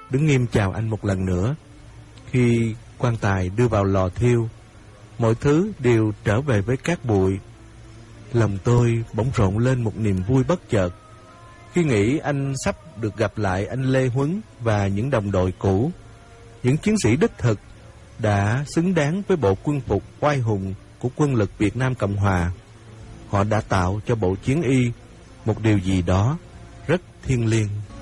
đứng nghiêm chào anh một lần nữa. Khi quan tài đưa vào lò thiêu, mọi thứ đều trở về với cát bụi. Lòng tôi bỗng rộn lên một niềm vui bất chợt khi nghĩ anh sắp được gặp lại anh Lê Huấn và những đồng đội cũ, những chiến sĩ đích thực đã xứng đáng với bộ quân phục oai hùng của quân lực Việt Nam Cộng Hòa. Họ đã tạo cho bộ chiến y một điều gì đó rất thiêng liêng.